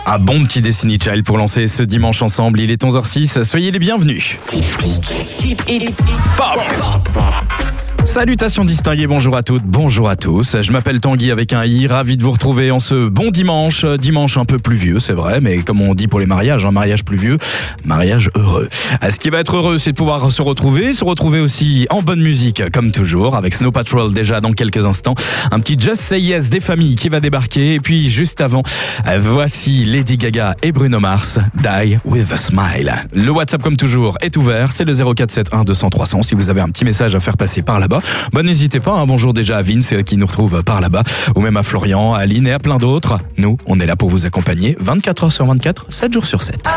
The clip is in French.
Un bon petit Destiny Child pour lancer ce dimanche ensemble. Il est 11h06, soyez les bienvenus. Salutations distinguées, bonjour à toutes, bonjour à tous. Je m'appelle Tanguy avec un I, ravi de vous retrouver en ce bon dimanche. Dimanche un peu pluvieux, c'est vrai, mais comme on dit pour les mariages, un mariage pluvieux, mariage heureux. Ce qui va être heureux, c'est de pouvoir se retrouver aussi en bonne musique, comme toujours, avec Snow Patrol déjà dans quelques instants. Un petit Just Say Yes des familles qui va débarquer. Et puis juste avant, voici Lady Gaga et Bruno Mars, Die With A Smile. Le WhatsApp comme toujours est ouvert, c'est le 0471 200 300 si vous avez un petit message à faire passer par là-bas. N'hésitez pas, bonjour déjà à Vince qui nous retrouve par là-bas, ou même à Florian, à Aline et à plein d'autres. Nous, on est là pour vous accompagner 24h sur 24, 7 jours sur 7.